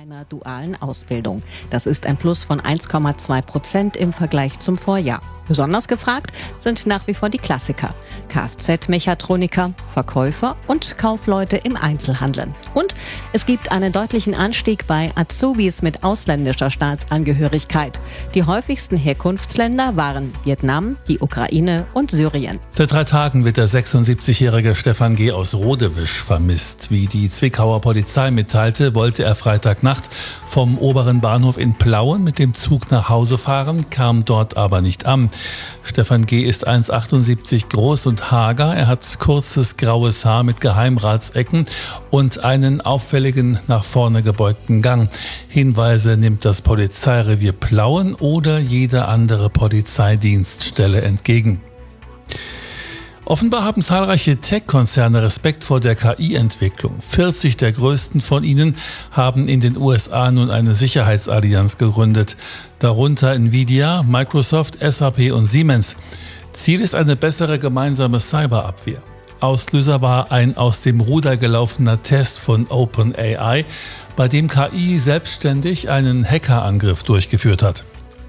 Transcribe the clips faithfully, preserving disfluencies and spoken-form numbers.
einer dualen Ausbildung. Das ist ein Plus von eins Komma zwei Prozent im Vergleich zum Vorjahr. Besonders gefragt sind nach wie vor die Klassiker: Kfz-Mechatroniker, Verkäufer und Kaufleute im Einzelhandel. Und es gibt einen deutlichen Anstieg bei Azubis mit ausländischer Staatsangehörigkeit. Die häufigsten Herkunftsländer waren Vietnam, die Ukraine und Syrien. Seit drei Tagen wird der sechsundsiebzigjährige Stefan G. aus Rodewisch vermisst. Wie die Zwickauer Polizei mitteilte, wollte er Freitagnacht vom oberen Bahnhof in Plauen mit dem Zug nach Hause fahren, kam dort aber nicht an. Stefan G. ist eins Komma achtundsiebzig groß und hager. Er hat kurzes graues Haar mit Geheimratsecken und einen auffälligen nach vorne gebeugten Gang. Hinweise nimmt das Polizeirevier Plauen oder jede andere Polizeidienststelle entgegen. Offenbar haben zahlreiche Tech-Konzerne Respekt vor der K I-Entwicklung. vierzig der größten von ihnen haben in den U S A nun eine Sicherheitsallianz gegründet. Darunter Nvidia, Microsoft, S A P und Siemens. Ziel ist eine bessere gemeinsame Cyberabwehr. Auslöser war ein aus dem Ruder gelaufener Test von OpenAI, bei dem K I selbstständig einen Hackerangriff durchgeführt hat.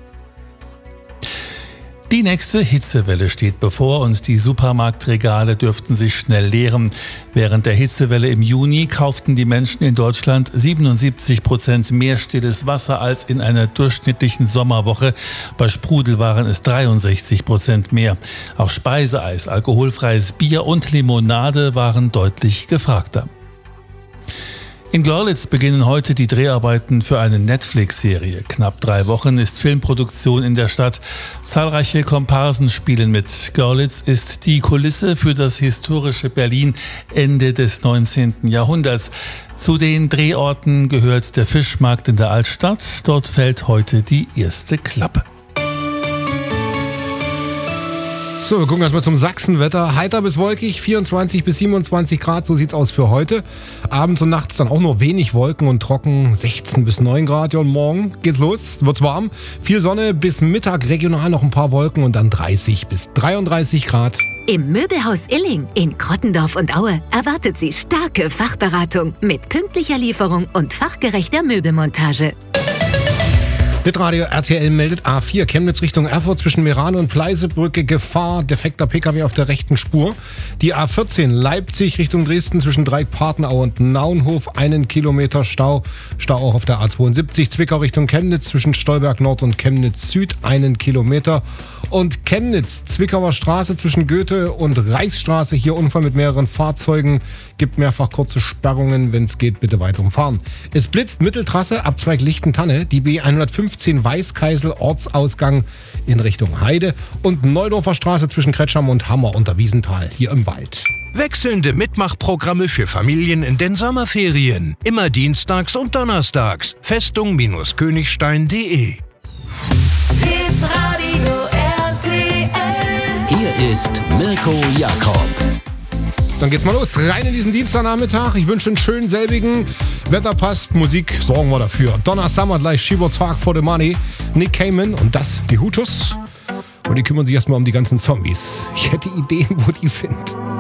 Die nächste Hitzewelle steht bevor und die Supermarktregale dürften sich schnell leeren. Während der Hitzewelle im Juni kauften die Menschen in Deutschland siebenundsiebzig Prozent mehr stilles Wasser als in einer durchschnittlichen Sommerwoche. Bei Sprudel waren es dreiundsechzig Prozent mehr. Auch Speiseeis, alkoholfreies Bier und Limonade waren deutlich gefragter. In Görlitz beginnen heute die Dreharbeiten für eine Netflix-Serie. Knapp drei Wochen ist Filmproduktion in der Stadt. Zahlreiche Komparsen spielen mit. Görlitz ist die Kulisse für das historische Berlin Ende des neunzehnten Jahrhunderts. Zu den Drehorten gehört der Fischmarkt in der Altstadt. Dort fällt heute die erste Klappe. So, wir gucken erstmal zum Sachsenwetter. Heiter bis wolkig, vierundzwanzig bis siebenundzwanzig Grad, so sieht's aus für heute. Abends und nachts dann auch nur wenig Wolken und trocken, sechzehn bis neun Grad. Ja, und morgen geht's los, wird's warm. Viel Sonne, bis Mittag regional noch ein paar Wolken und dann dreißig bis dreiunddreißig Grad. Im Möbelhaus Illing in Krottendorf und Aue erwartet Sie starke Fachberatung mit pünktlicher Lieferung und fachgerechter Möbelmontage. Hitradio R T L meldet A vier Chemnitz Richtung Erfurt zwischen Meran und Pleisebrücke Gefahr, defekter Pkw auf der rechten Spur. Die A vierzehn Leipzig Richtung Dresden zwischen Dreieck-Partenau und Naunhof, einen Kilometer Stau. Stau auch auf der A zweiundsiebzig Zwickau Richtung Chemnitz zwischen Stolberg Nord und Chemnitz Süd, einen Kilometer. Und Chemnitz, Zwickauer Straße zwischen Goethe und Reichsstraße, hier Unfall mit mehreren Fahrzeugen, gibt mehrfach kurze Sperrungen, wenn es geht, bitte weit umfahren. Es blitzt Mitteltrasse, Abzweig Lichtentanne, die B hundertfünfzehn Weißkeisel, Ortsausgang in Richtung Heide und Neudorfer Straße zwischen Kretscham und Hammer unter Wiesenthal, hier im Wald. Wechselnde Mitmachprogramme für Familien in den Sommerferien. Immer dienstags und donnerstags. Festung-Königstein punkt de. Hier ist Mirko Jakob. Dann geht's mal los, rein in diesen Dienstagnachmittag. Ich wünsche einen schönen selbigen. Wetter passt, Musik sorgen wir dafür. Donna Summer gleich, She Works Hard for the Money. Nick Cayman und das, die Hutus. Und die kümmern sich erstmal um die ganzen Zombies. Ich hätte Ideen, wo die sind.